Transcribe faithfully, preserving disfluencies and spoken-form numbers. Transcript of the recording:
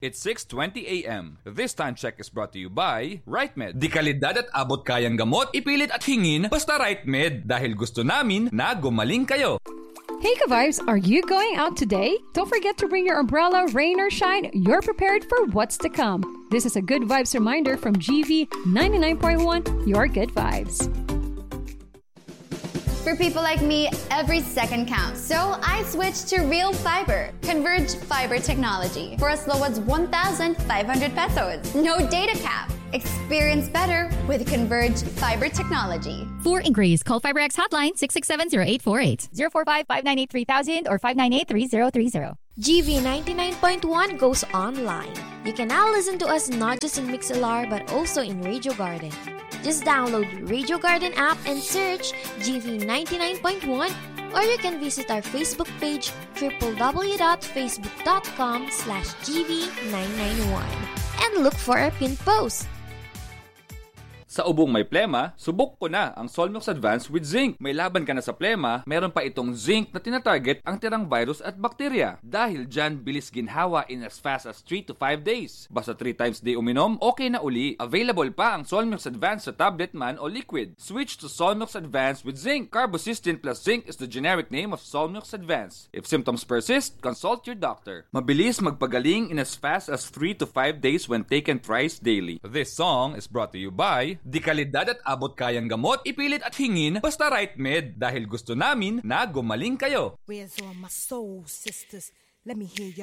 It's six twenty a m This time check is brought to you by RightMed. Di kalidad at abot kayang gamot, ipilit at hingin, basta RightMed. Dahil gusto namin na gumaling kayo. Hey Ka-Vibes, are you going out today? Don't forget to bring your umbrella, rain or shine. You're prepared for what's to come. This is a Good Vibes reminder from G V ninety-nine point one, your good vibes. For people like me, every second counts. So I switched to Real Fiber, Converge Fiber Technology, for as low as one thousand five hundred pesos. No data cap. Experience better with Converge Fiber Technology. For inquiries, call FiberX hotline six six seven zero eight four eight, zero four five, five nine eight, three thousand or five nine eight, three zero three zero. G V ninety-nine point one goes online. You can now listen to us not just in Mixlr but also in Radio Garden. Just download Radio Garden app and search G V ninety-nine point one, or you can visit our Facebook page w w w dot facebook dot com slash G V nine nine one and look for our pinned post. Sa ubong may plema, subok ko na ang Solmux Advance with Zinc. May laban ka na sa plema, meron pa itong zinc na tinatarget ang tirang virus at bakterya. Dahil dyan, bilis ginhawa in as fast as three to five days. Basta three times day uminom, okay na uli. Available pa ang Solmux Advance sa tablet man o liquid. Switch to Solmux Advance with Zinc. Carbocystin plus zinc is the generic name of Solmux Advance. If symptoms persist, consult your doctor. Mabilis magpagaling in as fast as three to five days when taken thrice daily. This song is brought to you by Di kalidad at abot kayang gamot, ipilit at hingin, basta RightMed. Dahil gusto namin na gumaling kayo. Where's all my soul sisters? Let me hear you.